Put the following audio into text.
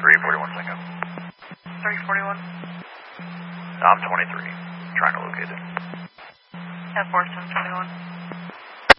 341 Lingo. 341. I'm 23. Trying to locate it. At 4721.